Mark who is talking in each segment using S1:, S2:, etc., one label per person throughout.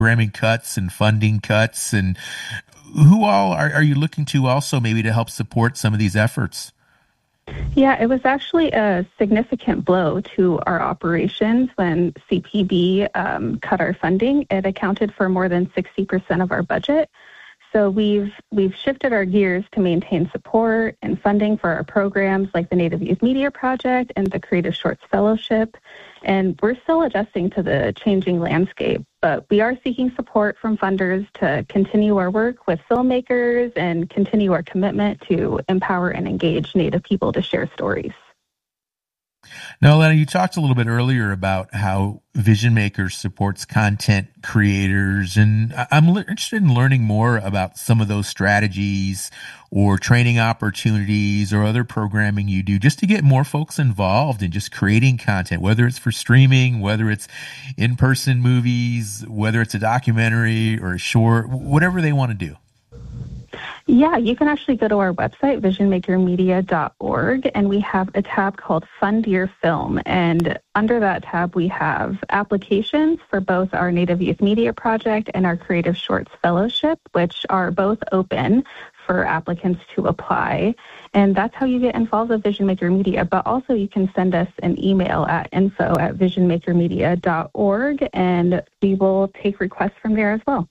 S1: programming cuts and funding cuts, and who all are you looking to also maybe to help support some of these efforts?
S2: Yeah, it was actually a significant blow to our operations when CPB cut our funding. It accounted for more than 60% of our budget. So we've shifted our gears to maintain support and funding for our programs like the Native Youth Media Project and the Creative Shorts Fellowship. And we're still adjusting to the changing landscape, but we are seeking support from funders to continue our work with filmmakers and continue our commitment to empower and engage Native people to share stories.
S1: Now, Elena, you talked a little bit earlier about how Vision Makers supports content creators, and I'm interested in learning more about some of those strategies or training opportunities or other programming you do just to get more folks involved in just creating content, whether it's for streaming, whether it's in-person movies, whether it's a documentary or a short, whatever they want to do.
S2: Yeah, you can actually go to our website, visionmakermedia.org, and we have a tab called Fund Your Film. And under that tab, we have applications for both our Native Youth Media Project and our Creative Shorts Fellowship, which are both open for applicants to apply. And that's how you get involved with Vision Maker Media. But also you can send us an email at info@visionmakermedia.org, and we will take requests from there as well.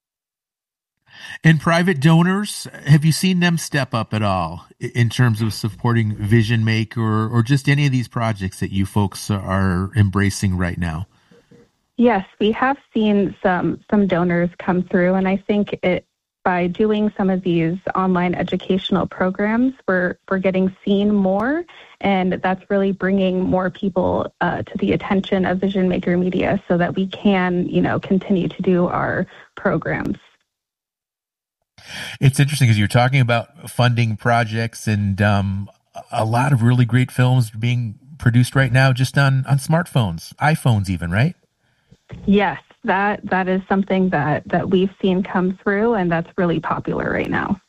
S1: And private donors, have you seen them step up at all in terms of supporting Vision Maker or just any of these projects that you folks are embracing right now?
S2: Yes, we have seen some donors come through, and I think by doing some of these online educational programs, we're getting seen more, and that's really bringing more people to the attention of Vision Maker Media so that we can, continue to do our programs.
S1: It's interesting because you're talking about funding projects and a lot of really great films being produced right now just on smartphones, iPhones even, right?
S2: Yes, that is something that we've seen come through, and that's really popular right now.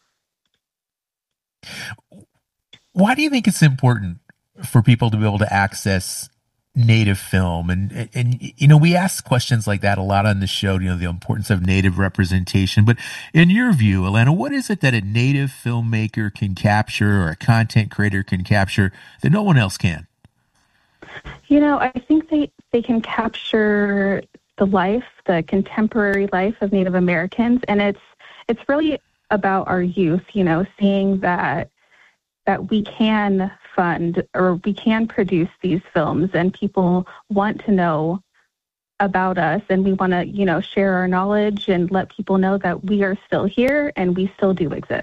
S1: Why do you think it's important for people to be able to access Native film? And we ask questions like that a lot on the show, the importance of Native representation. But in your view, Elena, what is it that a Native filmmaker can capture or a content creator can capture that no one else can?
S2: I think they can capture the contemporary life of Native Americans. And it's really about our youth, seeing that we can fund or we can produce these films and people want to know about us, and we want to, share our knowledge and let people know that we are still here and we still do exist.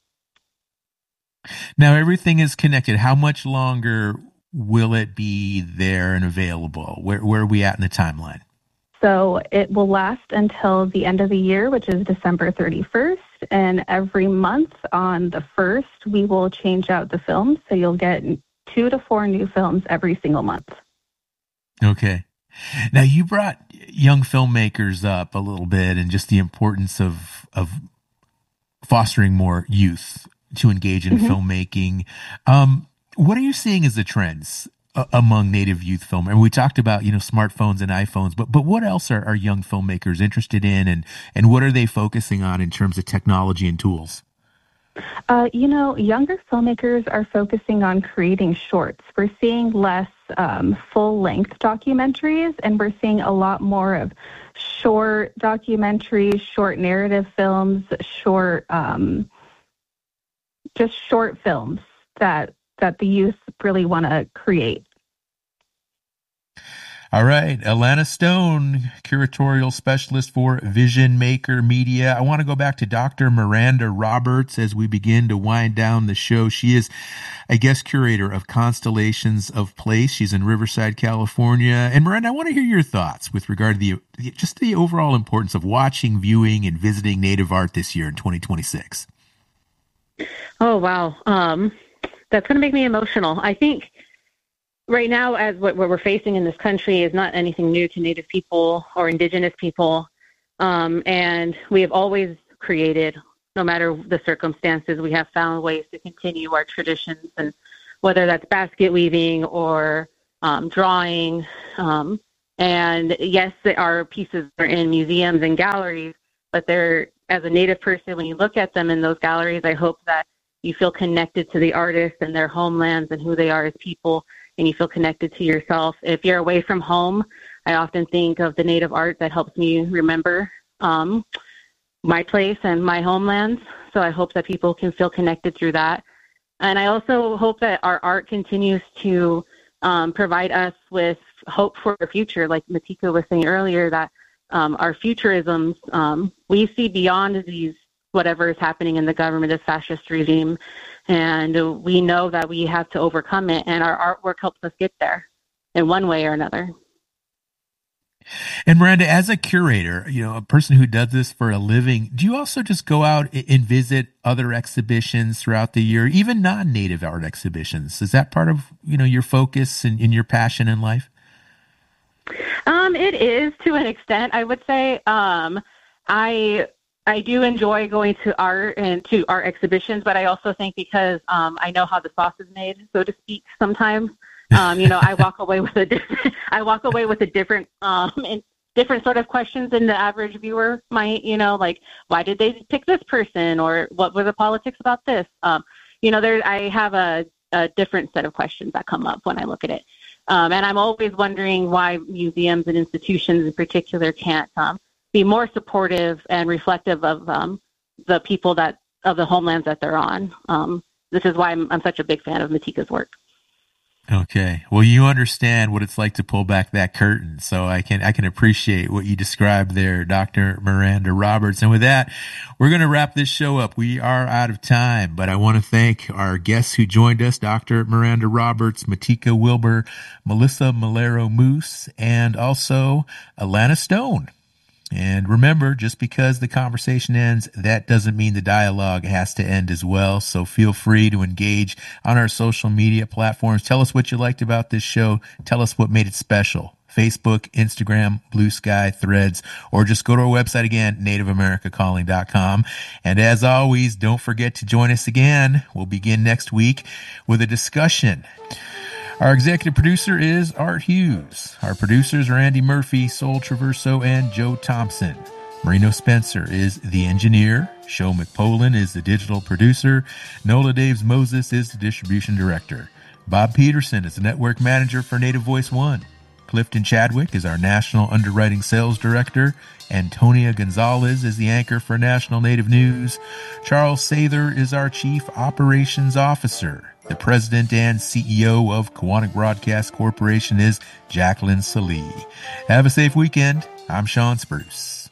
S1: Now, everything is connected. How much longer will it be there and available? Where are we at in the timeline?
S2: So it will last until the end of the year, which is December 31st. And every month on the 1st, we will change out the films. So you'll get 2 to 4 new films every single month.
S1: Okay. Now, you brought young filmmakers up a little bit and just the importance of fostering more youth to engage in filmmaking. What are you seeing as the trends among Native youth film? And we talked about, smartphones and iPhones, but what else are young filmmakers interested in, and what are they focusing on in terms of technology and tools?
S2: Younger filmmakers are focusing on creating shorts. We're seeing less full-length documentaries, and we're seeing a lot more of short documentaries, short narrative films, just short films that the youth really want to create.
S1: All right. Elena Stone, curatorial specialist for Vision Maker Media. I want to go back to Dr. Miranda Roberts as we begin to wind down the show. She is a guest curator of Constellations of Place. She's in Riverside, California. And Miranda, I want to hear your thoughts with regard to the overall importance of watching, viewing, and visiting Native art this year in 2026.
S3: Oh, wow. That's going to make me emotional. I think right now, as what we're facing in this country is not anything new to Native people or Indigenous people. And we have always created, no matter the circumstances, we have found ways to continue our traditions, and whether that's basket weaving or drawing, And yes, there are pieces that are in museums and galleries, but they're, as a Native person, when you look at them in those galleries, I hope that you feel connected to the artists and their homelands and who they are as people, and you feel connected to yourself. If you're away from home, I often think of the Native art that helps me remember my place and my homelands. So I hope that people can feel connected through that. And I also hope that our art continues to provide us with hope for the future. Like Matika was saying earlier, that our futurisms, we see beyond these, whatever is happening in the government, this fascist regime, and we know that we have to overcome it, and our artwork helps us get there in one way or another.
S1: And Miranda, as a curator, a person who does this for a living, do you also just go out and visit other exhibitions throughout the year, even non-Native art exhibitions? Is that part of, your focus and your passion in life?
S3: It is, to an extent, I would say. I do enjoy going to art and to art exhibitions, but I also think because I know how the sauce is made, so to speak, sometimes. I walk away with a different different sort of questions than the average viewer might, like, why did they pick this person, or what were the politics about this? I have a different set of questions that come up when I look at it. And I'm always wondering why museums and institutions in particular can't be more supportive and reflective of the people of the homelands that they're on. This is why I'm such a big fan of Matika's work.
S1: Okay. Well, you understand what it's like to pull back that curtain, so I can appreciate what you described there, Dr. Miranda Roberts. And with that, we're going to wrap this show up. We are out of time, but I want to thank our guests who joined us, Dr. Miranda Roberts, Matika Wilbur, Melissa Malero Moose, and also Alana Stone. And remember, just because the conversation ends, that doesn't mean the dialogue has to end as well. So feel free to engage on our social media platforms. Tell us what you liked about this show. Tell us what made it special. Facebook, Instagram, Blue Sky, Threads, or just go to our website again, NativeAmericaCalling.com. And as always, don't forget to join us again. We'll begin next week with a discussion. Our executive producer is Art Hughes. Our producers are Andy Murphy, Sol Traverso, and Joe Thompson. Marino Spencer is the engineer. Sho McPolin is the digital producer. Nola Daves Moses is the distribution director. Bob Peterson is the network manager for Native Voice One. Clifton Chadwick is our national underwriting sales director. Antonia Gonzalez is the anchor for National Native News. Charles Sather is our chief operations officer. The president and CEO of Kawanak Broadcast Corporation is Jacqueline Salee. Have a safe weekend. I'm Sean Spruce.